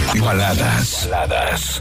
Baladas.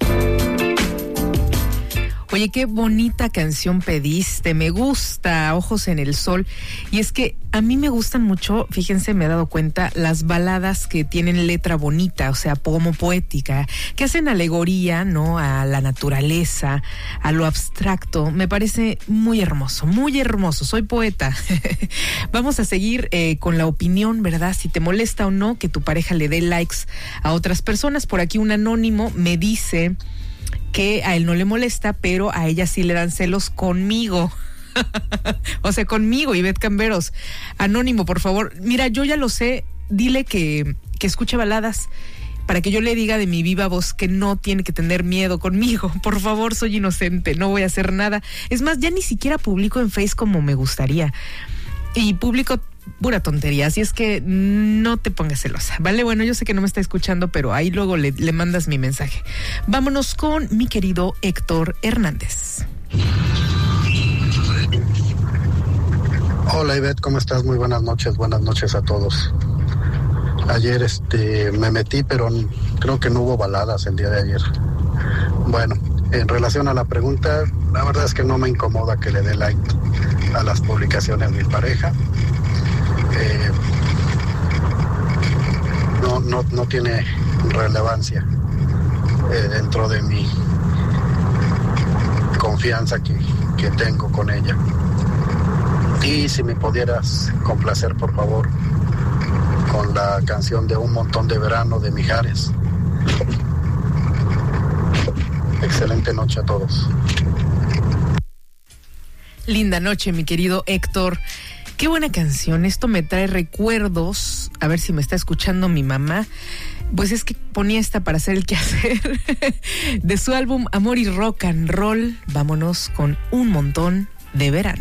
Oye, qué bonita canción pediste, me gusta, Ojos en el Sol. Y es que a mí me gustan mucho, fíjense, me he dado cuenta, las baladas que tienen letra bonita, o sea, como poética, que hacen alegoría, ¿no?, a la naturaleza, a lo abstracto. Me parece muy hermoso, soy poeta. Vamos a seguir con la opinión, ¿verdad? Si te molesta o no que tu pareja le dé likes a otras personas. Por aquí un anónimo me dice que a él no le molesta, pero a ella sí le dan celos conmigo. O sea, conmigo, Ivette Camberos. Anónimo, por favor. Mira, yo ya lo sé, dile que escuche baladas para que yo le diga de mi viva voz que no tiene que tener miedo conmigo. Por favor, soy inocente, no voy a hacer nada. Es más, ya ni siquiera publico en Face como me gustaría. Y publico pura tontería, así es que no te pongas celosa, ¿vale? Bueno, yo sé que no me está escuchando, pero ahí luego le mandas mi mensaje. Vámonos con mi querido Héctor Hernández. Hola Ivette, ¿cómo estás? Muy buenas noches a todos. Ayer me metí, pero creo que no hubo baladas el día de ayer. Bueno, en relación a la pregunta, la verdad es que no me incomoda que le dé like a las publicaciones de mi pareja. No tiene relevancia dentro de mi confianza que tengo con ella. Y si me pudieras complacer, por favor, con la canción de Un Montón de Verano de Mijares. Excelente noche a todos. Linda noche, mi querido Héctor. Qué buena canción, esto me trae recuerdos, a ver si me está escuchando mi mamá, pues es que ponía esta para hacer el quehacer, de su álbum Amor y Rock and Roll. Vámonos con Un Montón de Verano.